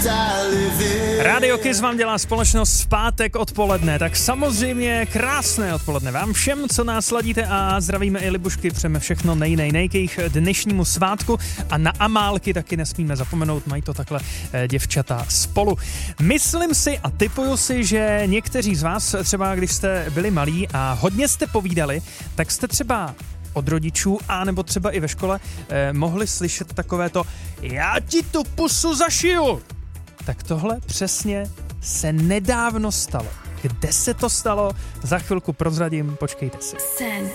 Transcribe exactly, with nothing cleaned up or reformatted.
Radio Kiss vám dělá společnost v pátek odpoledne, tak samozřejmě krásné odpoledne vám všem, co nás ladíte, a zdravíme i Libušky, přejeme všechno nej, nej, nej k jejich dnešnímu svátku, a na Amálky taky nesmíme zapomenout, mají to takhle děvčata spolu. Myslím si a tipuju si, že někteří z vás třeba, když jste byli malí a hodně jste povídali, tak jste třeba od rodičů, a nebo třeba i ve škole eh, mohli slyšet takové to já ti tu pusu zašiju. Tak tohle přesně se nedávno stalo. Kde se to stalo? Za chvilku prozradím, počkejte si. Sen.